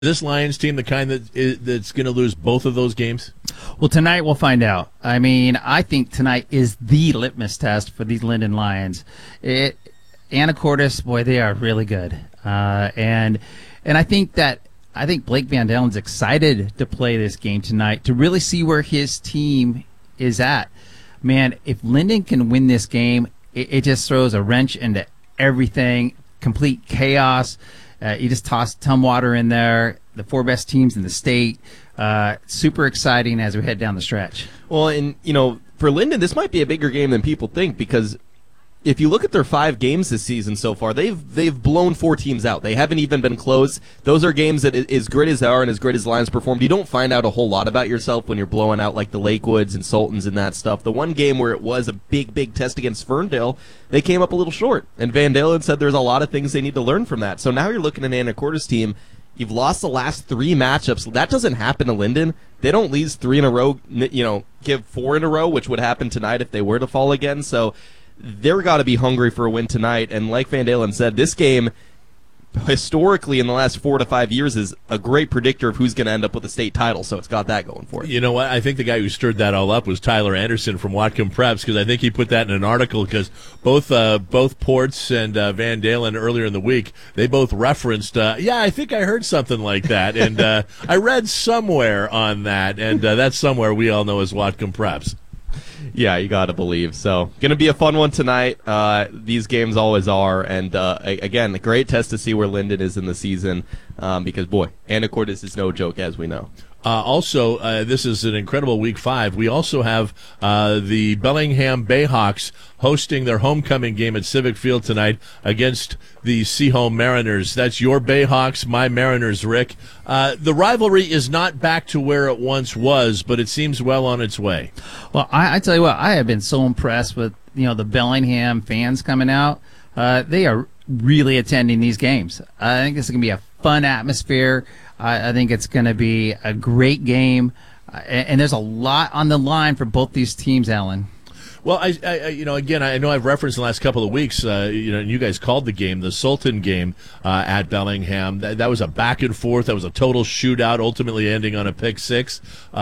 this Lions team the kind that's going to lose both of those games? Well, tonight we'll find out. I mean, I think tonight is the litmus test for these Linden Lions. Anacortes, boy, they are really good. And I think Blake Van Dalen's excited to play this game tonight to really see where his team is at. Man, if Linden can win this game, it just throws a wrench into everything, complete chaos. You just toss Tumwater in there, the four best teams in the state. Super exciting as we head down the stretch. Well, and, for Linden, this might be a bigger game than people think, because if you look at their 5 games this season so far, they've blown 4 teams out. They haven't even been close. Those are games that, as great as they are and as great as Lions performed, you don't find out a whole lot about yourself when you're blowing out like the Lakewoods and Sultans and that stuff. The one game where it was a big test against Ferndale, they came up a little short. And Van Dalen said there's a lot of things they need to learn from that. So now you're looking at an Anacortes team. You've lost the last 3 matchups. That doesn't happen to Linden. They don't lose 3 in a row, give 4 in a row, which would happen tonight if they were to fall again. So they're got to be hungry for a win tonight. And like Van Dalen said, this game, historically in the last 4 to 5 years, is a great predictor of who's going to end up with a state title. So it's got that going for it. You know what? I think the guy who stirred that all up was Tyler Anderson from Whatcom Preps, because I think he put that in an article, because both Ports and Van Dalen earlier in the week, they both referenced, I think I heard something like that. And I read somewhere on that, and that somewhere we all know as Whatcom Preps. Yeah, you got to believe. So, going to be a fun one tonight. These games always are. And, again, a great test to see where Linden is in the season, because, boy, Anacortes is no joke, as we know. Also, this is an incredible Week 5. We also have the Bellingham Bayhawks hosting their homecoming game at Civic Field tonight against the Seaholm Mariners. That's your Bayhawks, my Mariners, Rick. The rivalry is not back to where it once was, but it seems well on its way. Well, I tell you what, I have been so impressed with the Bellingham fans coming out. They are really attending these games. I think this is going to be a fun atmosphere. I think it's going to be a great game, and there's a lot on the line for both these teams, Alan. Well, again, I know I've referenced in the last couple of weeks, and you guys called the game, the Sultan game at Bellingham. That was a back and forth. That was a total shootout, ultimately ending on a pick 6.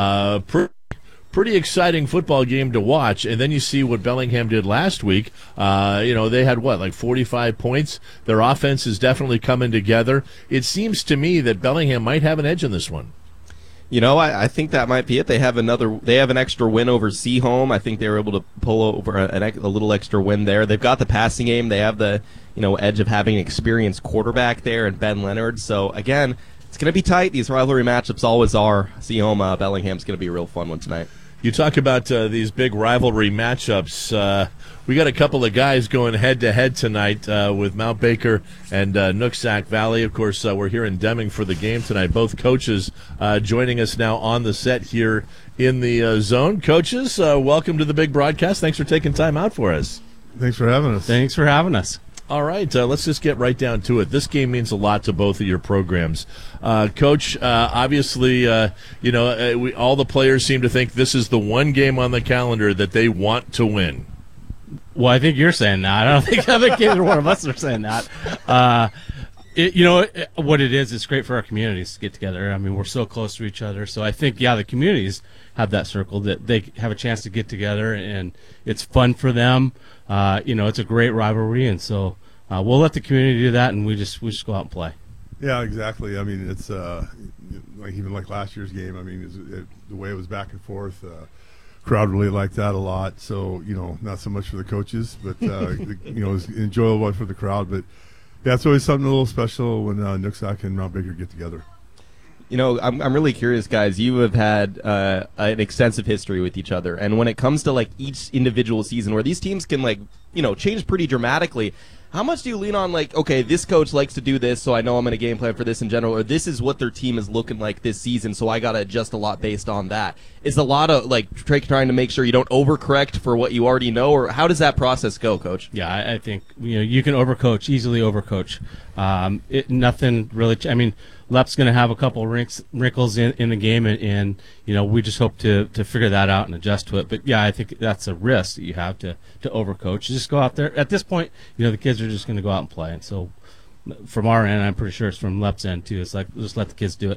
Pretty exciting football game to watch. And then you see what Bellingham did last week. They had, 45 points. Their offense is definitely coming together. It seems to me that Bellingham might have an edge in this one. I think that might be it. They have an extra win over Seaholm. I think they were able to pull over a little extra win there. They've got the passing game. They have the, edge of having an experienced quarterback there and Ben Leonard. So, again, it's going to be tight. These rivalry matchups always are. Seaholm, Bellingham's going to be a real fun one tonight. You talk about these big rivalry matchups. We got a couple of guys going head-to-head tonight with Mount Baker and Nooksack Valley. Of course, we're here in Deming for the game tonight. Both coaches joining us now on the set here in the zone. Coaches, welcome to the big broadcast. Thanks for taking time out for us. Thanks for having us. Thanks for having us. All right, let's just get right down to it. This game means a lot to both of your programs. Coach, obviously, all the players seem to think this is the one game on the calendar that they want to win. Well, I think you're saying that. I don't think either one of us are saying that. What it is, it's great for our communities to get together. I mean, we're so close to each other. So I think, the communities have that circle that they have a chance to get together, and it's fun for them. It's a great rivalry, and so we'll let the community do that, and we just go out and play. Yeah, exactly. I mean, it's like last year's game. I mean, the way it was back and forth, crowd really liked that a lot. So not so much for the coaches, but it was enjoyable for the crowd. But yeah, it's always something a little special when Nooksack and Mount Baker get together. I'm really curious, guys. You have had an extensive history with each other, and when it comes to each individual season, where these teams can change pretty dramatically, how much do you lean on okay, this coach likes to do this, so I know I'm going to game plan for this in general, or this is what their team is looking like this season, so I got to adjust a lot based on that? Is a lot of trying to make sure you don't overcorrect for what you already know, or how does that process go, Coach? Yeah, I think you can easily overcoach. Nothing really. I mean, Lep's going to have a couple wrinkles in the game, and we just hope to figure that out and adjust to it. But yeah, I think that's a risk that you have to overcoach. Just go out there. At this point, the kids are just going to go out and play, and so from our end. I'm pretty sure it's from Lep's end too. It's like just let the kids do it.